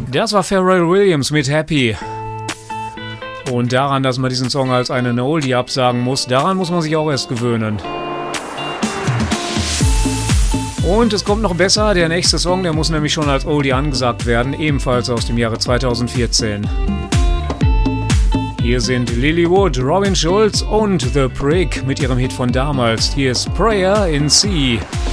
Das war Pharrell Williams mit Happy. Und daran, dass man diesen Song als einen Oldie absagen muss, daran muss man sich auch erst gewöhnen. Und es kommt noch besser, der nächste Song, der muss nämlich schon als Oldie angesagt werden, ebenfalls aus dem Jahre 2014. Hier sind Lilywood, Robin Schulz und The Prick mit ihrem Hit von damals. Hier ist Prayer in C.